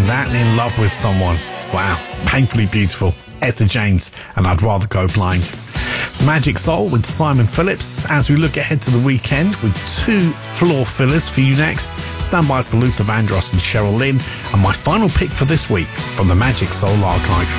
That In Love With Someone. Wow, painfully beautiful. Etta James and I'd Rather Go Blind. It's Magic Soul with Simon Phillips as we look ahead to the weekend with 2 floor fillers for you next. Stand by for Luther Vandross and Cheryl Lynn, and my final pick for this week from the Magic Soul archive.